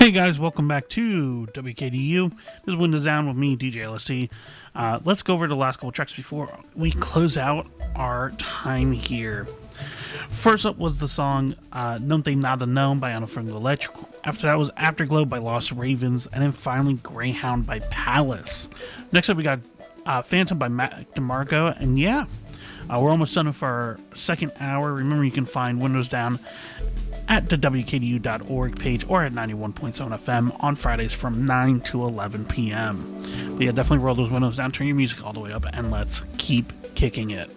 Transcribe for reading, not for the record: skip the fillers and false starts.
Hey guys, welcome back to WKDU. This is Windows Down with me, DJ LST. Let's go over the last couple tracks before we close out our time here. First up was the song Não Tem Nada Não by Ana Frango Elétrico. After that was Afterglow by Lost Ravens. And then finally Greyhound by Palace. Next up we got Phantom by Mac DeMarco. And yeah, we're almost done with our second hour. Remember, you can find Windows Down at the WKDU.org page or at 91.7 FM on Fridays from 9 to 11 p.m. But yeah, definitely roll those windows down, turn your music all the way up, and let's keep kicking it.